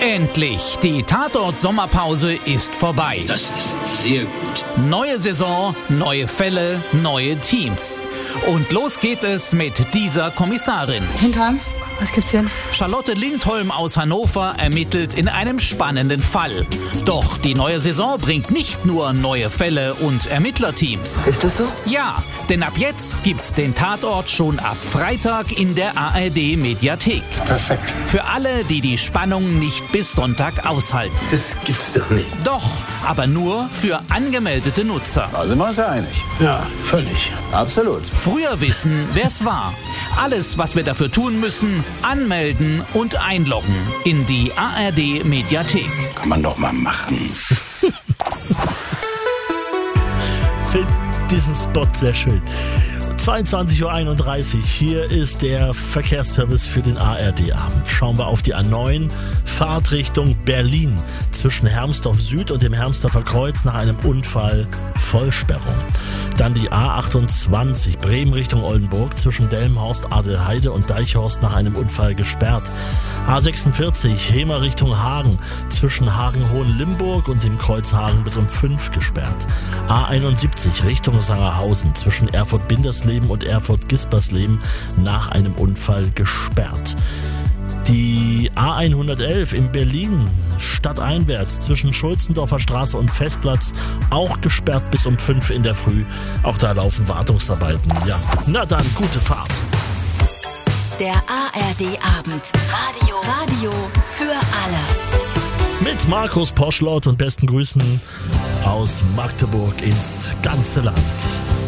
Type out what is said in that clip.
Endlich, die Tatort-Sommerpause ist vorbei. Das ist sehr gut. Neue Saison, neue Fälle, neue Teams. Und los geht es mit dieser Kommissarin. Hintern, was gibt's hier? Charlotte Lindholm aus Hannover ermittelt in einem spannenden Fall. Doch die neue Saison bringt nicht nur neue Fälle und Ermittlerteams. Ist das so? Ja, denn ab jetzt gibt's den Tatort schon ab Freitag in der ARD-Mediathek. Perfekt. Für alle, die die Spannung nicht bis Sonntag aushalten. Das gibt's doch nicht. Doch, aber nur für angemeldete Nutzer. Da sind wir uns ja einig. Ja, völlig. Absolut. Früher wissen, wer's war. Alles, was wir dafür tun müssen, anmelden und einloggen in die ARD-Mediathek. Kann man doch mal machen. Finde diesen Spot sehr schön. 22:31 Uhr, hier ist der Verkehrsservice für den ARD-Abend. Schauen wir auf die A9, Fahrtrichtung Berlin, zwischen Hermsdorf Süd und dem Hermsdorfer Kreuz nach einem Unfall Vollsperrung. Dann die A28, Bremen Richtung Oldenburg, zwischen Delmenhorst, Adelheide und Deichhorst nach einem Unfall gesperrt. A46, Hemer Richtung Hagen, zwischen Hagen-Hohenlimburg und dem Kreuz Hagen bis um 5 gesperrt. A71, Richtung Sangerhausen, zwischen Erfurt-Bindersleben und Erfurt-Gispersleben nach einem Unfall gesperrt. Die A111 in Berlin, stadteinwärts, zwischen Schulzendorfer Straße und Festplatz, auch gesperrt bis um 5 in der Früh. Auch da laufen Wartungsarbeiten. Ja, na dann, gute Fahrt. Der ARD-Abend. Radio für alle. Mit Markus Poschlott und besten Grüßen aus Magdeburg ins ganze Land.